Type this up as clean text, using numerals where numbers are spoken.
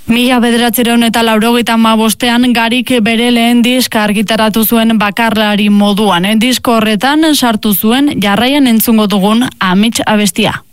1985 Garik bere lehen diska argitaratu zuen bakarlari moduan. Disko horretan sartu zuen jarraian entzungo dugun Amets abestia.